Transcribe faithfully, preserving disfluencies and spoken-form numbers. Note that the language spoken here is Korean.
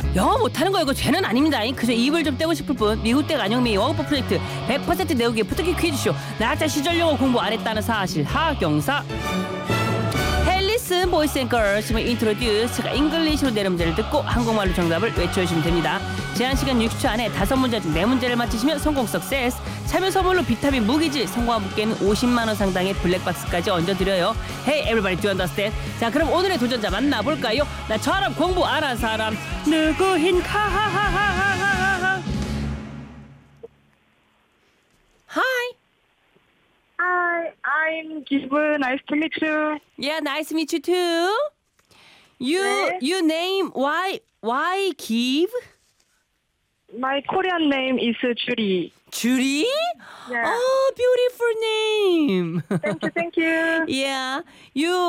영어 못하는 거 이거 죄는 아닙니다. 그저 입을 좀 떼고 싶을 뿐. 미국대 안영미 영어법 프로젝트 백 퍼센트 내우기 부탁기 퀴즈쇼. 나자 시절 영어 공부 안 했다는 사실 하경사. Listen, boys and girls, 지금 introduce가 잉글리시로 내는 문제를 듣고 한국말로 정답을 외쳐주시면 됩니다. 제한 시간 육십 초 안에 다섯 문제 중 네 문제를 맞히시면 성공 석세스. 참여 선물로 비타민 무기질, 성공한 분께는 오십만 원 상당의 블랙박스까지 얹어드려요. Hey, everybody, do you understand? 자, 그럼 오늘의 도전자 만나볼까요? 나처럼 공부 안 한 사람 누구인가? Hi. Hi, I'm Gibu. Nice to meet you. Yeah, nice to meet you too. You, 네. you name why, why give? My Korean name is Julie. Julie? Yeah. Oh, beautiful name. Thank you, thank you. Yeah, you